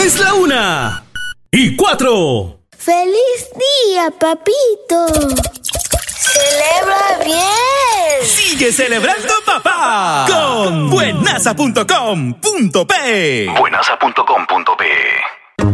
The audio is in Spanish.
Es la 1:04. ¡Feliz día, papito! ¡Celebra bien! ¡Sigue celebrando, papá! Con buenaza.com.pe. Buenaza.com.pe